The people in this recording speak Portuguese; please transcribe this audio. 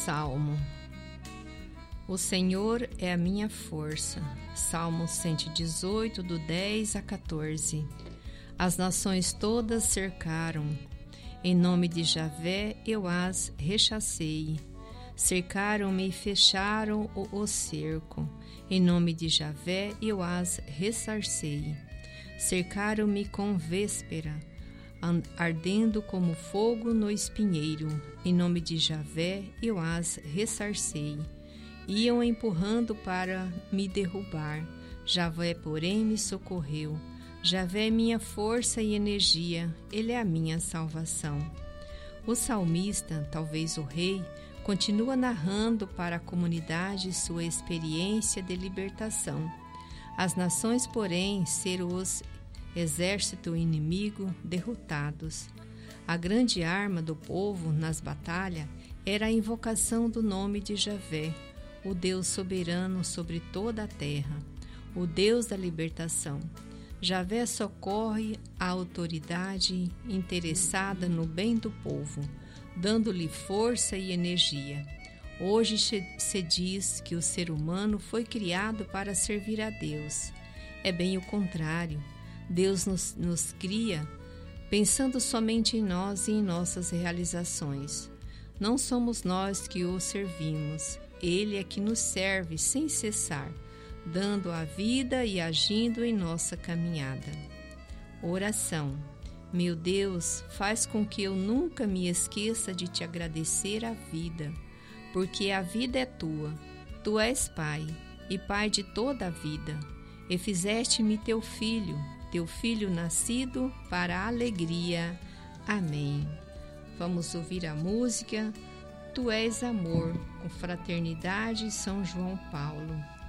Salmo. O Senhor é a minha força. Salmo 118, do 10 a 14. As nações todas cercaram. Em nome de Javé eu as rechacei. Cercaram-me e fecharam o cerco. Em nome de Javé eu as ressarcei. Cercaram-me com véspera, ardendo como fogo no espinheiro. Em nome de Javé eu as ressarcei. Iam empurrando para me derrubar. Javé, porém, me socorreu. Javé é minha força e energia. Ele é a minha salvação. O salmista, talvez o rei, continua narrando para a comunidade sua experiência de libertação. As nações, porém, ser os exército inimigo derrotados. A grande arma do povo nas batalhas era a invocação do nome de Javé, o Deus soberano sobre toda a terra, o Deus da libertação. Javé socorre a autoridade interessada no bem do povo, dando-lhe força e energia. Hoje se diz que o ser humano foi criado para servir a Deus. É bem o contrário. Deus nos cria pensando somente em nós e em nossas realizações. Não somos nós que o servimos. Ele é que nos serve sem cessar, dando a vida e agindo em nossa caminhada. Oração. Meu Deus, faz com que eu nunca me esqueça de te agradecer a vida, porque a vida é tua. Tu és Pai, e Pai de toda a vida, e fizeste-me teu filho nascido para a alegria. Amém. Vamos ouvir a música Tu és Amor, com Fraternidade São João Paulo.